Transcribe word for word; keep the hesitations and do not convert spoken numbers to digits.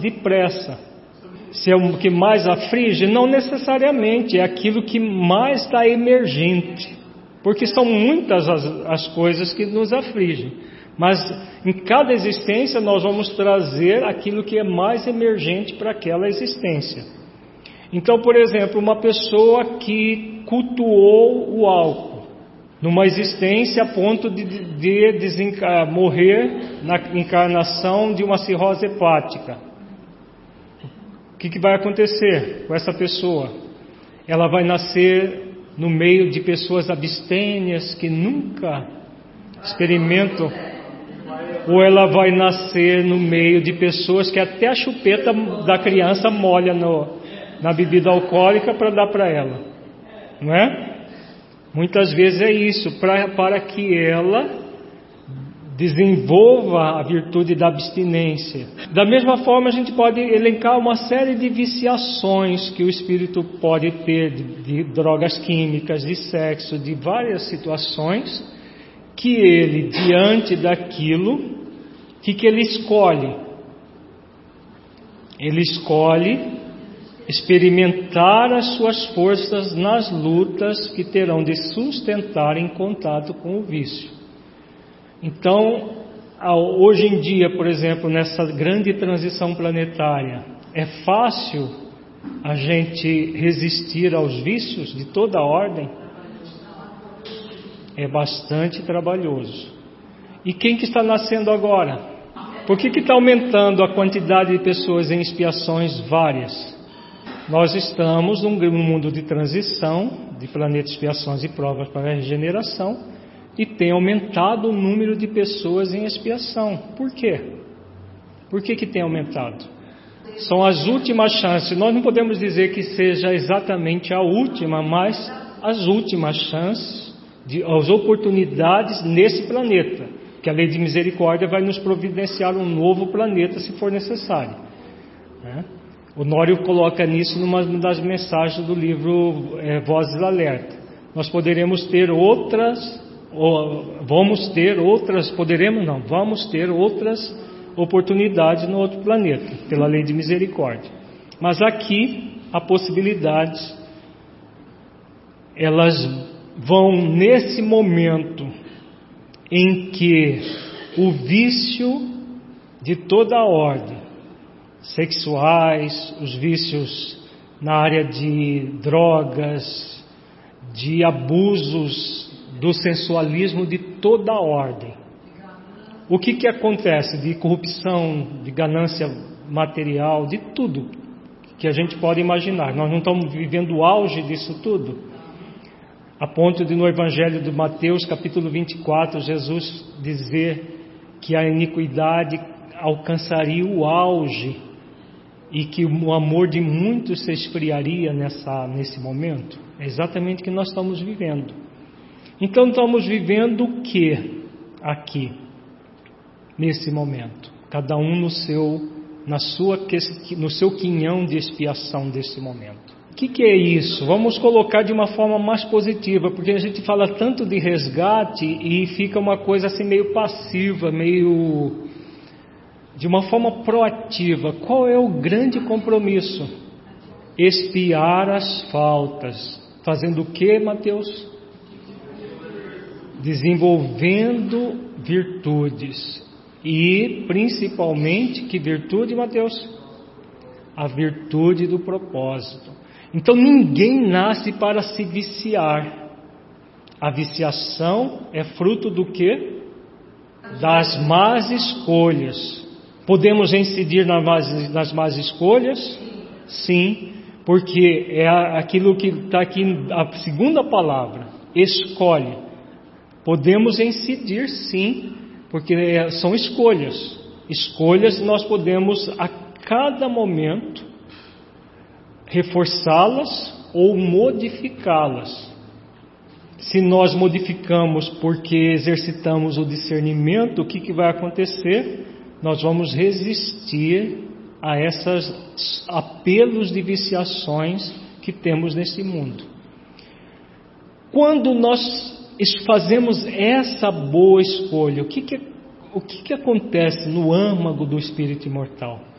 depressa. Se é o que mais aflige, não necessariamente, é aquilo que mais está emergente. Porque são muitas as, as coisas que nos afligem. Mas em cada existência nós vamos trazer aquilo que é mais emergente para aquela existência. Então, por exemplo, uma pessoa que cultuou o álcool, numa existência a ponto de, de desenca- morrer na encarnação de uma cirrose hepática. O que, que vai acontecer com essa pessoa? Ela vai nascer no meio de pessoas abstêmias que nunca experimentam, ou ela vai nascer no meio de pessoas que até a chupeta da criança molha no, na bebida alcoólica para dar para ela, não é? Muitas vezes é isso, pra, para que ela desenvolva a virtude da abstinência. Da mesma forma, a gente pode elencar uma série de viciações que o espírito pode ter, de, de drogas químicas, de sexo, de várias situações, que ele, diante daquilo, o que, que ele escolhe? Ele escolhe experimentar as suas forças nas lutas que terão de sustentar em contato com o vício. Então, hoje em dia, por exemplo, nessa grande transição planetária, é fácil a gente resistir aos vícios de toda a ordem? É bastante trabalhoso. E quem que está nascendo agora? Por que que está aumentando a quantidade de pessoas em expiações várias? Nós estamos num mundo de transição, de planeta expiações e provas para a regeneração, e tem aumentado o número de pessoas em expiação. Por quê? Por que que tem aumentado? São as últimas chances. Nós não podemos dizer que seja exatamente a última, mas as últimas chances, de, as oportunidades nesse planeta, que a lei de misericórdia vai nos providenciar um novo planeta se for necessário, né? O Nório coloca nisso numa das mensagens do livro é, Vozes da Alerta. Nós poderemos ter outras Ou vamos ter outras, poderemos não, vamos ter outras oportunidades no outro planeta, pela lei de misericórdia. Mas aqui, a possibilidade, elas vão nesse momento em que o vício de toda a ordem, sexuais, os vícios na área de drogas, de abusos, do sensualismo de toda a ordem. O que que acontece? De corrupção, de ganância material, de tudo que a gente pode imaginar. Nós não estamos vivendo o auge disso tudo? A ponto de no Evangelho de Mateus, capítulo vinte e quatro, Jesus dizer que a iniquidade alcançaria o auge e que o amor de muitos se esfriaria nessa, nesse momento. É exatamente o que nós estamos vivendo. Então estamos vivendo o que aqui, nesse momento? Cada um no seu, na sua, no seu quinhão de expiação desse momento. O que, que é isso? Vamos colocar de uma forma mais positiva, porque a gente fala tanto de resgate e fica uma coisa assim meio passiva, meio de uma forma proativa. Qual é o grande compromisso? Expiar as faltas. Fazendo o que, Mateus? Desenvolvendo virtudes. E principalmente, que virtude, Mateus? A virtude do propósito. Então ninguém nasce para se viciar. A viciação é fruto do quê? Das más escolhas. Podemos incidir nas más, nas más escolhas? Sim, porque é aquilo que está aqui, a segunda palavra, escolhe. Podemos incidir, sim, porque são escolhas. Escolhas nós podemos a cada momento reforçá-las ou modificá-las. Se nós modificamos porque exercitamos o discernimento, o que, que vai acontecer? Nós vamos resistir a esses apelos de viciações que temos nesse mundo. Quando nós fazemos essa boa escolha, o que que, o que que acontece no âmago do espírito imortal?